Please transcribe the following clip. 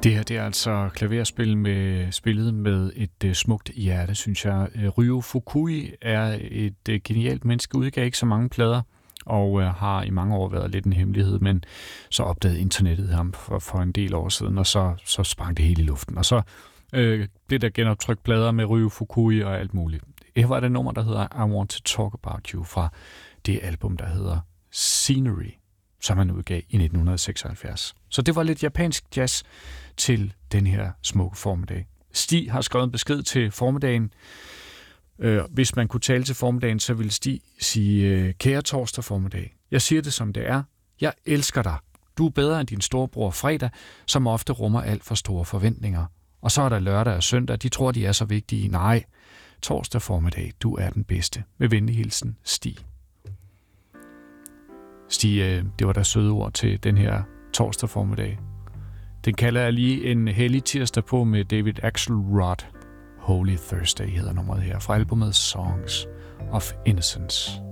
Det her det er altså klaverspil spillet med et smukt hjerte, synes jeg. Ryo Fukui er et genialt menneske, udgav ikke så mange plader, og har i mange år været lidt en hemmelighed, men så opdagede internettet ham for en del år siden, og så sprang det hele i luften. Og så blev der genoptrykt plader med Ryo Fukui og alt muligt. Her var det nummer, der hedder I Want to Talk About You, fra det album, der hedder Scenery, som han udgav i 1976. Så det var lidt japansk jazz til den her smukke formiddag. Stig har skrevet en besked til formiddagen. Hvis man kunne tale til formiddagen, så ville Stig sige, kære torsdag formiddag, jeg siger det som det er. Jeg elsker dig. Du er bedre end din storebror Fredag, som ofte rummer alt for store forventninger. Og så er der lørdag og søndag. De tror, de er så vigtige. Nej, torsdag formiddag, du er den bedste. Med venlig hilsen, Stig. Stig, det var der søde ord til den her torsdag formiddag. Den kalder jeg lige en hellig tirsdag på med David Axelrod. Holy Thursday hedder nummeret her fra albumet Songs of Innocence.